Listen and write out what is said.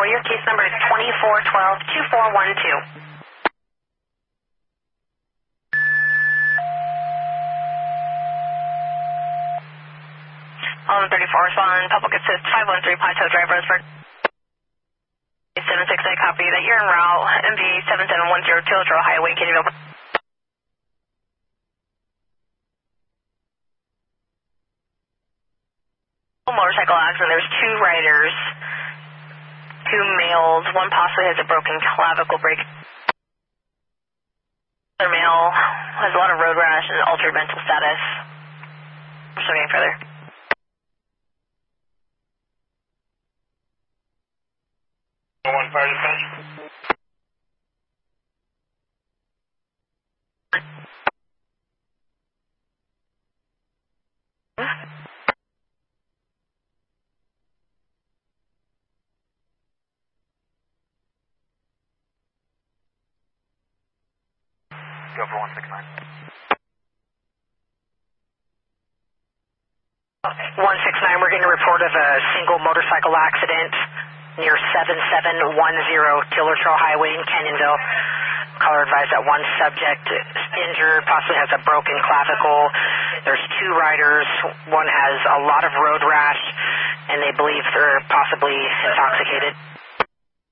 for you. Case number is 2412-2412. 1134, respond. Public assist 513 Plateau Drive, Roseburg. 768, copy that you're en route. MV 7710 Taylor Trail Highway, Kennyville. Motorcycle accident. There's two riders, two males. One possibly has a broken clavicle break. The other male has a lot of road rash and altered mental status. I'm still getting further. One fire dispatch. Go for 169. 169, we're getting a report of a single motorcycle accident near 7710 Taylor Trail Highway in Canyonville. Caller advised that one subject injured, possibly has a broken clavicle. There's two riders. One has a lot of road rash, and they believe they're possibly intoxicated.